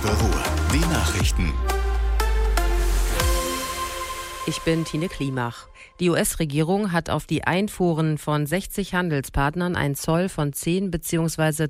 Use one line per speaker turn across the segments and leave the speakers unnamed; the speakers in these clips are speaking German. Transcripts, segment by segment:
Ennepe Ruhr. Die Nachrichten.
Ich bin Tine Klimach. Die US-Regierung hat auf die Einfuhren von 60 Handelspartnern einen Zoll von 10 bzw.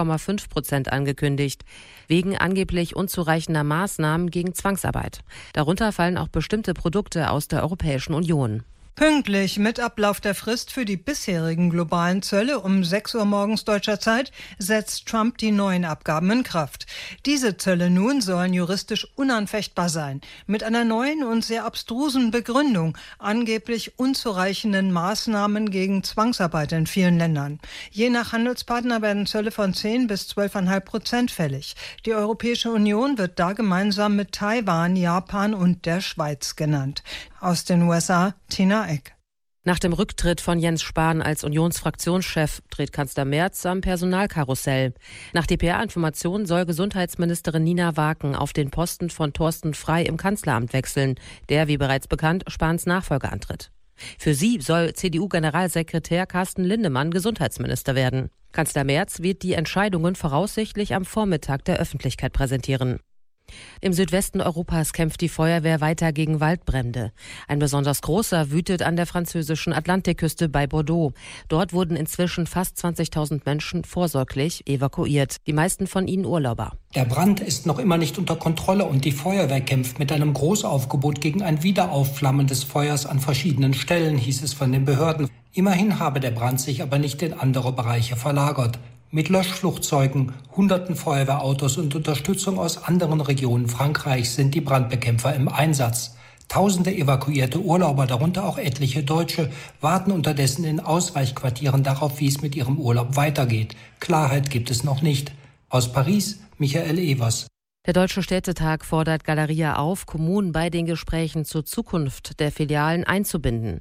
12,5% angekündigt, wegen angeblich unzureichender Maßnahmen gegen Zwangsarbeit. Darunter fallen auch bestimmte Produkte aus der Europäischen Union.
Pünktlich mit Ablauf der Frist für die bisherigen globalen Zölle um 6 Uhr morgens deutscher Zeit setzt Trump die neuen Abgaben in Kraft. Diese Zölle nun sollen juristisch unanfechtbar sein, mit einer neuen und sehr abstrusen Begründung, angeblich unzureichenden Maßnahmen gegen Zwangsarbeit in vielen Ländern. Je nach Handelspartner werden Zölle von 10 bis 12,5% fällig. Die Europäische Union wird da gemeinsam mit Taiwan, Japan und der Schweiz genannt. Aus den USA, Tina Eck.
Nach dem Rücktritt von Jens Spahn als Unionsfraktionschef dreht Kanzler Merz am Personalkarussell. Nach dpa-Informationen soll Gesundheitsministerin Nina Waken auf den Posten von Thorsten Frey im Kanzleramt wechseln, der, wie bereits bekannt, Spahns Nachfolger antritt. Für sie soll CDU-Generalsekretär Carsten Lindemann Gesundheitsminister werden. Kanzler Merz wird die Entscheidungen voraussichtlich am Vormittag der Öffentlichkeit präsentieren. Im Südwesten Europas kämpft die Feuerwehr weiter gegen Waldbrände. Ein besonders großer wütet an der französischen Atlantikküste bei Bordeaux. Dort wurden inzwischen fast 20.000 Menschen vorsorglich evakuiert, die meisten von ihnen Urlauber.
Der Brand ist noch immer nicht unter Kontrolle und die Feuerwehr kämpft mit einem Großaufgebot gegen ein Wiederaufflammen des Feuers an verschiedenen Stellen, hieß es von den Behörden. Immerhin habe der Brand sich aber nicht in andere Bereiche verlagert. Mit Löschflugzeugen, hunderten Feuerwehrautos und Unterstützung aus anderen Regionen Frankreichs sind die Brandbekämpfer im Einsatz. Tausende evakuierte Urlauber, darunter auch etliche Deutsche, warten unterdessen in Ausweichquartieren darauf, wie es mit ihrem Urlaub weitergeht. Klarheit gibt es noch nicht. Aus Paris, Michael Evers.
Der Deutsche Städtetag fordert Galeria auf, Kommunen bei den Gesprächen zur Zukunft der Filialen einzubinden.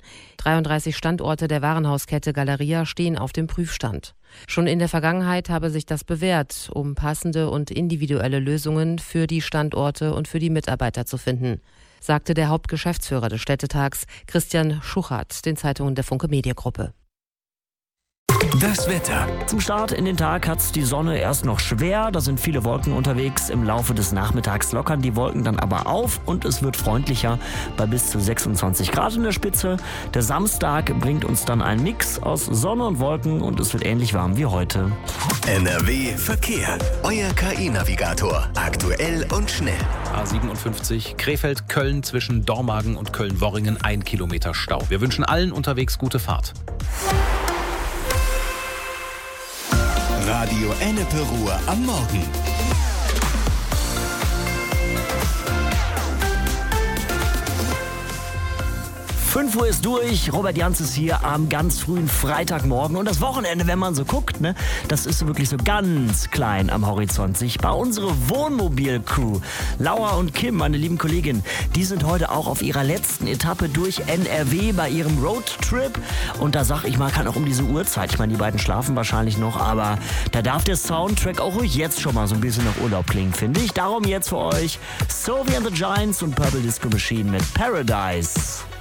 33 Standorte der Warenhauskette Galeria stehen auf dem Prüfstand. Schon in der Vergangenheit habe sich das bewährt, um passende und individuelle Lösungen für die Standorte und für die Mitarbeiter zu finden, sagte der Hauptgeschäftsführer des Städtetags, Christian Schuchart, den Zeitungen der Funke Mediengruppe.
Das Wetter.
Zum Start in den Tag hat's die Sonne erst noch schwer. Da sind viele Wolken unterwegs. Im Laufe des Nachmittags lockern die Wolken dann aber auf und es wird freundlicher bei bis zu 26 Grad in der Spitze. Der Samstag bringt uns dann einen Mix aus Sonne und Wolken und es wird ähnlich warm wie heute.
NRW Verkehr. Euer KI-Navigator. Aktuell und schnell.
A57 Krefeld-Köln zwischen Dormagen und Köln-Worringen 1 Kilometer Stau. Wir wünschen allen unterwegs gute Fahrt.
Radio Ennepe Ruhr am Morgen.
5 Uhr ist durch, Robert Janz ist hier am ganz frühen Freitagmorgen und das Wochenende, wenn man so guckt, ne, das ist so wirklich so ganz klein am Horizont sichtbar. Unsere Wohnmobil-Crew, Laura und Kim, meine lieben Kolleginnen, die sind heute auch auf ihrer letzten Etappe durch NRW bei ihrem Roadtrip und da sag ich mal, kann auch um diese Uhrzeit, ich meine, die beiden schlafen wahrscheinlich noch, aber da darf der Soundtrack auch ruhig jetzt schon mal so ein bisschen nach Urlaub klingen, finde ich. Darum jetzt für euch Sophie and the Giants und Purple Disco Machine mit Paradise.